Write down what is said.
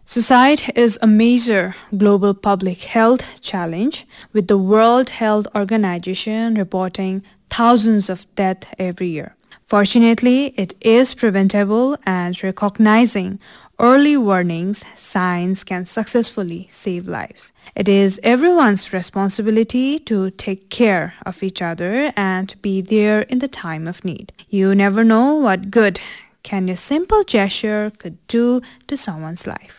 Suicide is a major global public health challenge, with the World Health Organization reporting thousands of deaths every year. Fortunately, it is preventable, and recognizing early warnings signs can successfully save lives. It is everyone's responsibility to take care of each other and be there in the time of need. You never know what good can a simple gesture could do to someone's life.